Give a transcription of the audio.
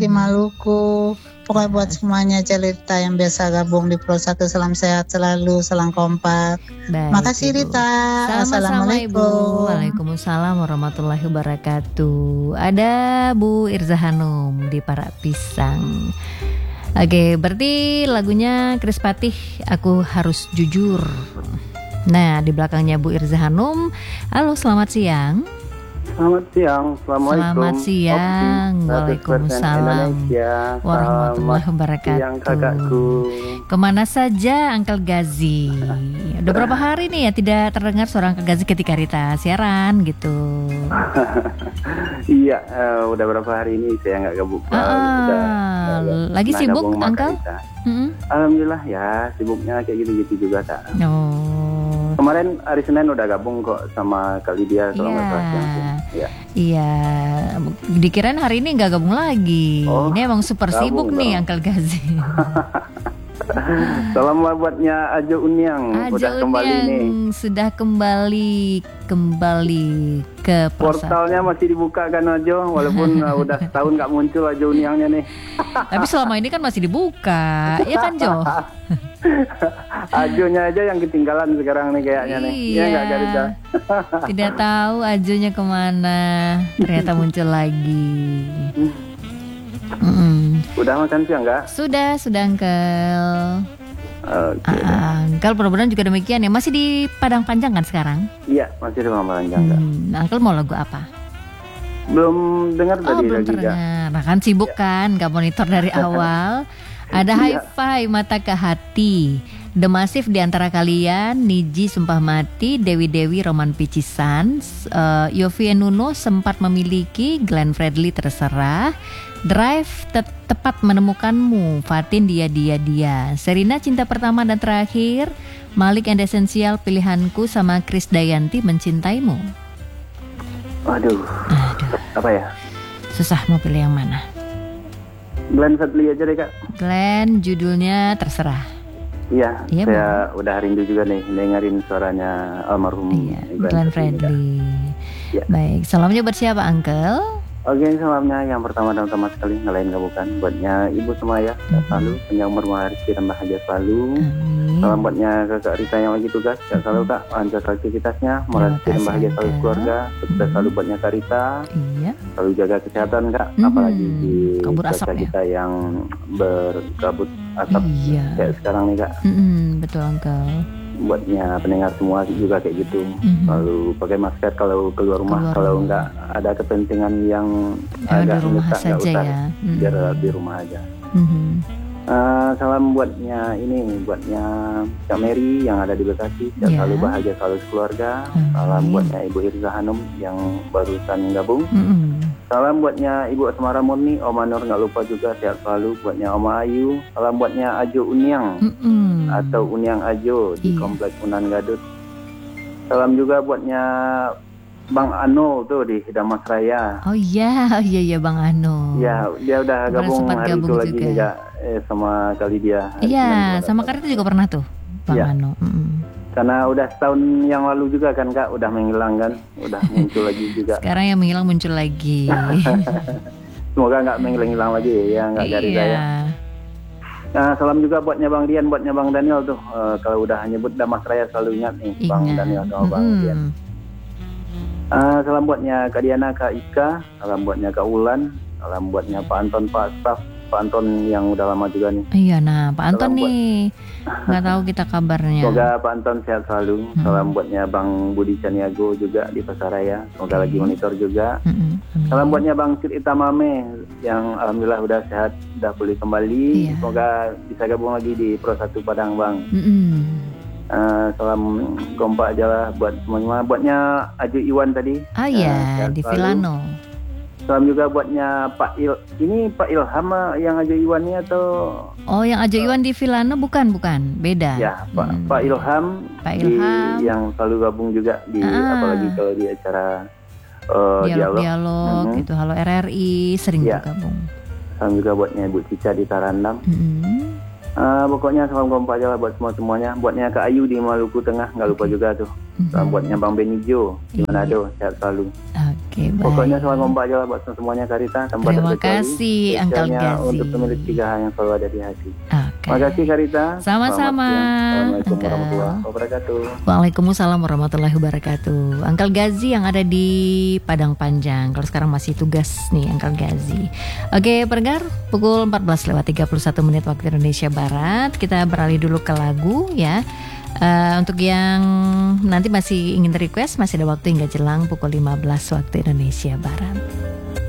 di Maluku. Pokoknya buat semuanya cerita yang biasa gabung di Pro 1, salam sehat selalu, salam kompak. Baik, Makasih Ibu. Rita. Sama-sama Ibu. Assalamualaikum. Waalaikumsalam warahmatullahi wabarakatuh. Ada Bu Irza Hanum di Para Pisang. Oke, berarti lagunya Chris Patih, Aku Harus Jujur. Nah, di belakangnya Bu Irza Hanum. Halo, selamat siang. Selamat siang, assalamualaikum. Selamat siang, waalaikumsalam warahmatullahi wabarakatuh. Siang kakakku. Kemana saja Uncle Gazi? Udah berapa hari nih ya tidak terdengar suara Uncle Gazi ketika Rita siaran gitu? Iya, udah berapa hari ini saya nggak gabung. Lagi sibuk Uncle? Alhamdulillah ya, sibuknya kayak gitu-gitu juga Kak. Oh. Kemarin hari Senin udah gabung kok sama Kak Lydia kalau nggak salah siang. Iya, dikirain hari ini nggak gabung lagi. Oh, ini emang super sibuk nih Uncle Gazi. Salam buatnya Ajo Uniang, udah kembali nih. Sudah kembali ke portalnya masih dibuka kan Ajo, walaupun udah setahun nggak muncul Ajo Uniangnya nih. Tapi selama ini kan masih dibuka, ya kan Jo? Ajonya aja yang ketinggalan sekarang nih kayaknya nih. Iya nggak Garida? Tidak tahu Ajonya kemana, ternyata muncul lagi. Udah makan siang nggak? Sudah Uncle. Uncle mudah-mudahan juga demikian ya. Masih di Padang Panjang kan sekarang? Iya, masih di Padang Panjang. Uncle mau lagu apa? Belum dengar tadi belum lagi. Nah kan sibuk kan, nggak monitor dari awal. Ada Hi-Fi Mata ke Hati, The Massive di antara kalian, Niji Sumpah Mati, Dewi Roman Picisan, Yofi Nuno Sempat Memiliki, Glenn Fredly Terserah, Drive Tepat Menemukanmu, Fatin Dia, Serina Cinta Pertama dan Terakhir, Malik and Essential Pilihanku, sama Chris Dayanti Mencintaimu. Aduh. Apa ya? Susah mau pilih yang mana? Glenn Fredly aja deh Kak. Glenn, judulnya Terserah. Iya, saya udah rindu juga nih dengerin suaranya almarhum Glenn Fredly. Ya. Baik, salamnya buat siapa Uncle? Oke, salamnya yang pertama dan utama sekali nggak lain nggak bukan buatnya Ibu Semaya selalu panjang umur rezeki dan bahagia selalu. Salam buatnya kakak Rita yang lagi tugas, sehat selalu Kak, lancar aktivitasnya, rezeki dan bahagia selalu keluarga. Sukses selalu buatnya Kak Rita. Selalu jaga kesehatan Kak, apalagi di cuaca kita yang berkabut asap kayak sekarang nih Kak. Betul Uncle. Buatnya pendengar semua juga kayak gitu, selalu pakai masker kalau keluar rumah. Kalau nggak ada kepentingan yang agak mendesak nggak usah, biar di rumah aja. Salam buatnya Kak Mary yang ada di Bekasi, selalu bahagia selalu keluarga. Salam buatnya Ibu Irza Hanum yang barusan gabung. Salam buatnya Ibu Asmara Murni, Oma Nur nggak lupa juga, sehat selalu. Buatnya Oma Ayu, salam buatnya Ajo Uniang atau Uniang Ajo di Komplek Unan Gadut. Salam juga buatnya Bang Ano tuh di Damas Raya. Oh iya Bang Ano. Ya, dia udah gabung hari itu lagi juga sama kali dia. Iya, sama Karita juga pernah tuh Bang Ano. Karena udah setahun yang lalu juga kan Kak, udah menghilang kan, udah muncul lagi juga. Sekarang yang menghilang muncul lagi. Semoga nggak menghilang lagi ya, nggak dari saya. Nah, salam juga buatnya Bang Dian, buatnya Bang Daniel tuh. Kalau udah nyebut Damas Raya selalu ingat nih Bang Daniel sama Bang Dian. Salam buatnya Kak Diana, Kak Ika, salam buatnya Kak Ulan, salam buatnya Pak Anton, Pak Staff, Pak Anton yang udah lama juga nih. Iya, nah Pak Anton nih nggak tahu kita kabarnya. Semoga Pak Anton sehat selalu. Salam buatnya Bang Budi Caniago juga di Pasaraya, semoga lagi monitor juga. Salam buatnya Bang Sirita Mame yang alhamdulillah udah sehat, udah pulih kembali. Semoga bisa gabung lagi di Pro 1 Padang Bang. Salam kompak aja lah buat semuanya. Buatnya Aju Iwan tadi. Di Vilano. Salam juga buatnya Pak Ilham yang Ajo Iwannya atau? Oh, yang Ajo Iwan di Vilano bukan, beda. Ya, Pak Ilham. Yang selalu gabung juga di apalagi kalau di acara dialog gitu, Halo RRI sering gabung. Salam juga buatnya Ibu Cica di Tarandam. Pokoknya salam kompak aja lah buat semuanya. Buatnya Kak Ayu di Maluku Tengah, nggak lupa juga tuh. Salam buatnya Bang Benijo di Manado, sehat selalu. Oke, baik. Pokoknya selamat membaca buat semuanya Karita. Terima kasih Uncle Gazi. Untuk pemilik 3 yang selalu ada di hati. Terima kasih Karita. Sama-sama. Assalamualaikum warahmatullahi wabarakatuh. Waalaikumsalam warahmatullahi wabarakatuh. Uncle Gazi yang ada di Padang Panjang. Kalau sekarang masih tugas nih Uncle Gazi. Oke, pendengar, pukul 14:31 waktu Indonesia Barat. Kita beralih dulu ke lagu ya. Untuk yang nanti masih ingin request, masih ada waktu hingga jelang pukul 15 waktu Indonesia Barat.